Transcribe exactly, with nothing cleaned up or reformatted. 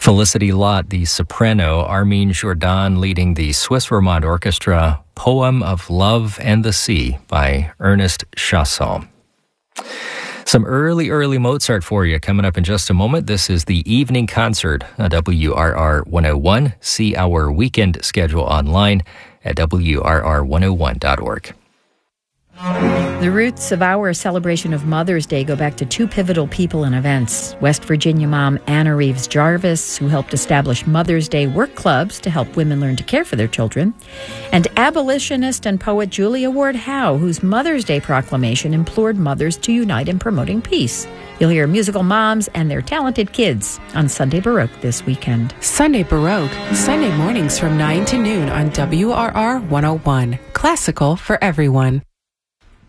Felicity Lott, the soprano, Armin Jordan leading the Swiss Romand Orchestra, Poem of Love and the Sea by Ernest Chausson. Some early, early Mozart for you coming up in just a moment. This is the evening concert on W R R one oh one. See our weekend schedule online at W R R one oh one dot org. The roots of our celebration of Mother's Day go back to two pivotal people and events. West Virginia mom Anna Reeves Jarvis, who helped establish Mother's Day work clubs to help women learn to care for their children, and abolitionist and poet Julia Ward Howe, whose Mother's Day proclamation implored mothers to unite in promoting peace. You'll hear musical moms and their talented kids on Sunday Baroque this weekend. Sunday Baroque, Sunday mornings from nine to noon on W R R one oh one. Classical for everyone.